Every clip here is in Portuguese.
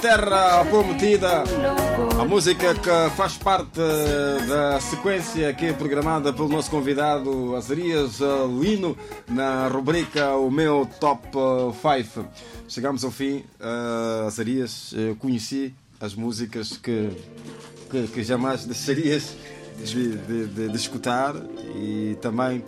Terra Prometida, a música que faz parte da sequência aqui programada pelo nosso convidado Azarias Lino na rubrica O Meu Top 5. Chegamos ao fim. Azarias, conheci as músicas que jamais deixarias de escutar e também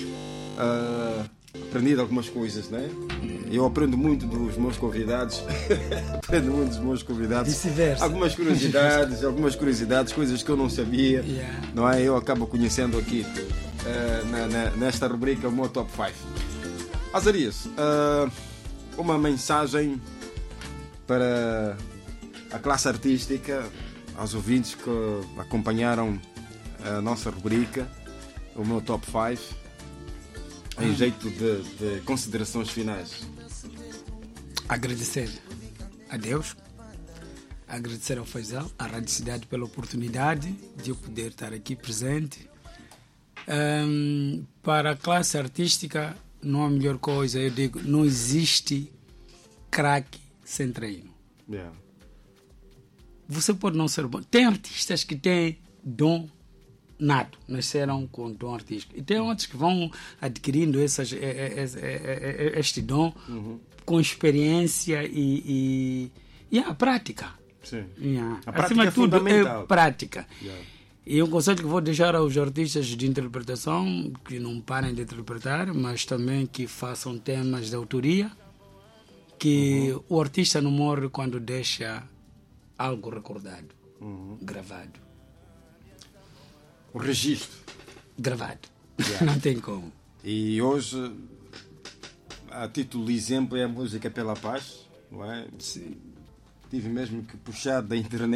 aprendi algumas coisas, né? Eu aprendo muito dos meus convidados. Aprendo muito dos meus convidados. Vice-versa. Algumas curiosidades, coisas que eu não sabia. Yeah. Não é? Eu acabo conhecendo aqui nesta rubrica o meu top 5. Azarias, uma mensagem para a classe artística, aos ouvintes que acompanharam a nossa rubrica, o meu top 5, em jeito de considerações finais. Agradecer a Deus, agradecer ao Faisal, à Rádio Cidade pela oportunidade de eu poder estar aqui presente. Para a classe artística, não há melhor coisa, eu digo, não existe craque sem treino. Yeah. Você pode não ser bom. Tem artistas que têm dom nato, nasceram com dom artístico. E tem outros que vão adquirindo este dom com experiência e a prática. Sim. Yeah. A prática Acima de tudo, fundamental. é prática. Yeah. E um conselho que vou deixar aos artistas de interpretação, que não parem de interpretar, mas também que façam temas de autoria, que o artista não morre quando deixa algo recordado, gravado. O registro. Gravado. Yeah. Não tem como. E hoje, a título de exemplo, é a música Pela Paz, não é? Sim. Tive mesmo que puxar da internet